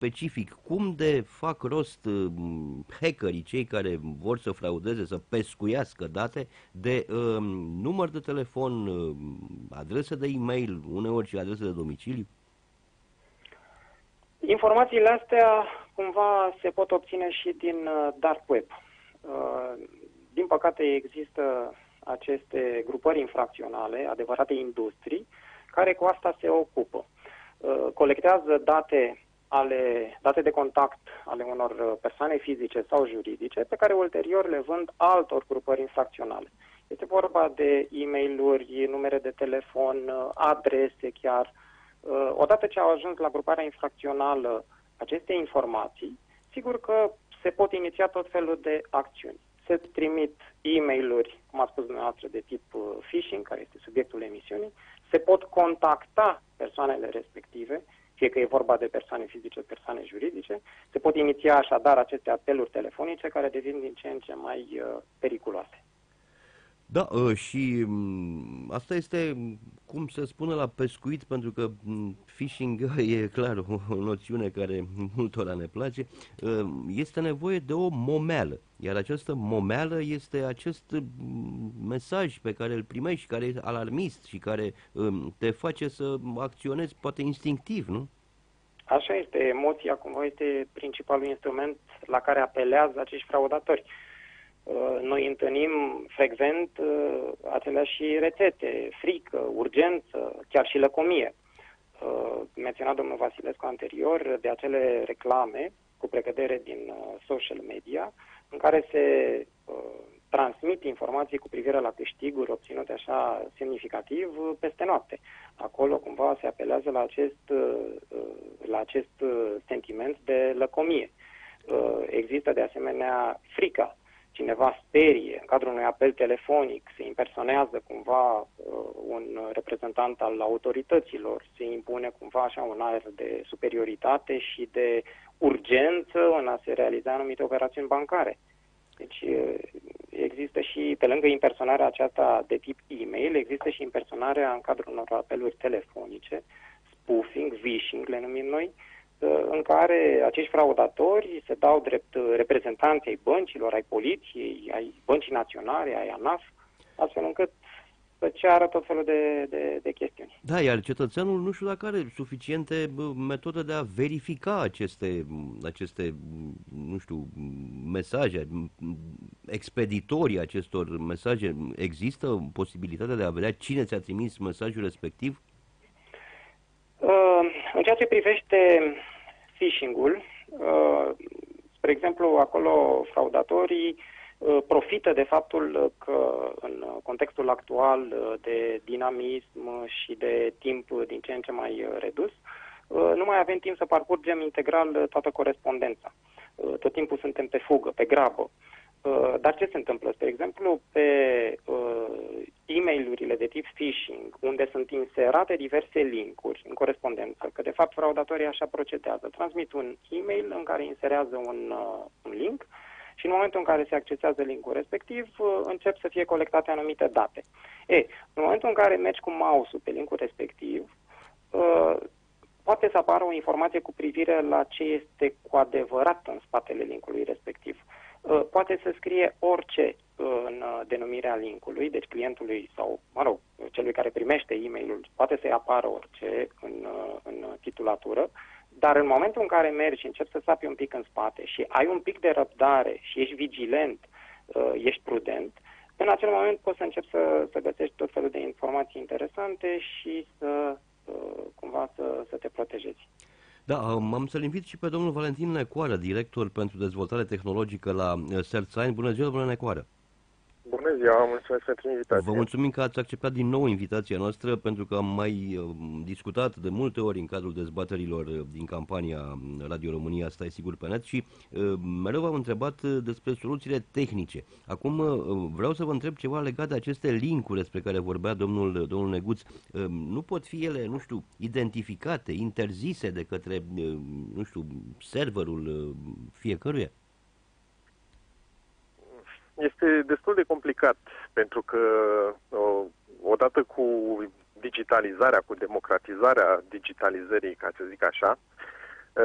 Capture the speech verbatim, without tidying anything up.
specific cum de fac rost hackerii, cei care vor să fraudeze, să pescuiască date, de uh, număr de telefon, uh, adresă de e-mail, uneori și adresă de domiciliu? Informațiile astea cumva se pot obține și din uh, dark web. Uh, din păcate există aceste grupări infracționale, adevărate industrii, care cu asta se ocupă. Uh, colectează date, ale, date de contact ale unor persoane fizice sau juridice, pe care ulterior le vând altor grupări infracționale. Este vorba de e-mail-uri, numere de telefon, adrese chiar. Uh, odată ce au ajuns la gruparea infracțională aceste informații, sigur că se pot iniția tot felul de acțiuni. Se trimit e-mail-uri, cum a spus dumneavoastră, de tip uh, phishing, care este subiectul emisiunii, se pot contacta persoanele respective, fie că e vorba de persoane fizice, persoane juridice, se pot iniția așadar aceste apeluri telefonice care devin din ce în ce mai uh, periculoase. Da, și asta este, cum se spune, la pescuit, pentru că phishing e clar o noțiune care multora ne place. Este nevoie de o momeală, iar această momeală este acest mesaj pe care îl primești, care e alarmist și care te face să acționezi poate instinctiv, nu? Așa este, emoția cumva este principalul instrument la care apelează acești fraudatori. Noi întâlnim frecvent aceleași rețete, frică, urgență, chiar și lăcomie. Menționat domnul Vasilescu anterior de acele reclame cu precădere din social media în care se transmit informații cu privire la câștiguri obținute așa semnificativ peste noapte. Acolo cumva se apelează la acest, la acest sentiment de lăcomie. Există de asemenea frica. Cineva sperie în cadrul unui apel telefonic, se impersonează cumva uh, un reprezentant al autorităților, se impune cumva așa un aer de superioritate și de urgență în a se realiza anumite operațiuni bancare. Deci uh, există și, pe lângă impersonarea aceasta de tip e-mail, există și impersonarea în cadrul unor apeluri telefonice, spoofing, phishing le numim noi, în care acești fraudatori se dau drept reprezentanți ai băncilor, ai poliției, ai băncii naționale, ai ANAF, astfel încât să ceară tot felul de, de, de chestiuni. Da, iar cetățeanul nu știu dacă are suficiente metode de a verifica aceste, aceste nu știu, mesaje, expeditorii acestor mesaje. Există posibilitatea de a vedea cine ți-a trimis mesajul respectiv? În ceea ce privește phishing-ul, spre exemplu, acolo fraudatorii profită de faptul că în contextul actual de dinamism și de timp din ce în ce mai redus, nu mai avem timp să parcurgem integral toată corespondența. Tot timpul suntem pe fugă, pe grabă. Dar ce se întâmplă? Spre exemplu, pe e-mail-urile de tip phishing, unde sunt inserate diverse linkuri în corespondență, că de fapt fraudatorii așa procedează. Transmit un e-mail în care inserează un, un link și în momentul în care se accesează linkul respectiv, încep să fie colectate anumite date. E, în momentul în care mergi cu mouse-ul pe linkul respectiv, poate să apară o informație cu privire la ce este cu adevărat în spatele linkului respectiv. Poate să scrie orice în denumirea linkului, deci clientului sau, mă rog, celui care primește e-mailul, poate să-i apară orice în, în titulatură, dar în momentul în care mergi și începi să sapi un pic în spate și ai un pic de răbdare și ești vigilent, ești prudent, în acel moment poți să începi să, să găsești tot felul de informații interesante și să cumva să, să te protejezi. Da, am să-l invit și pe domnul Valentin Necoară, director pentru dezvoltare tehnologică la CertSign. Bună ziua, domnule Necoară! Bună ziua, mulțumesc pentru invitație. Vă mulțumim că ați acceptat din nou invitația noastră, pentru că am mai discutat de multe ori în cadrul dezbaterilor din campania Radio România, asta e sigur pe net, și mereu v-am întrebat despre soluțiile tehnice. Acum vreau să vă întreb ceva legat de aceste linkuri despre care vorbea domnul, domnul Neguț. Nu pot fi ele, nu știu, identificate, interzise de către, nu știu, serverul fiecăruia? Este destul de complicat, pentru că odată cu digitalizarea, cu democratizarea digitalizării, ca să zic așa,